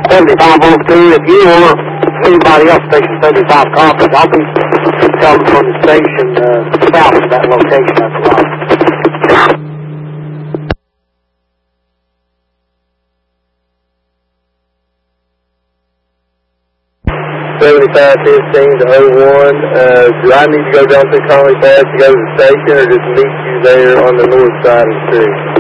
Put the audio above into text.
7502, if you or anybody else, Station 75 conference, I'll be coming from the station south of that location at the rock. 7515 to 01. Do I need to go down to Conley Pass to go to the station, or just meet you there on the north side of the street?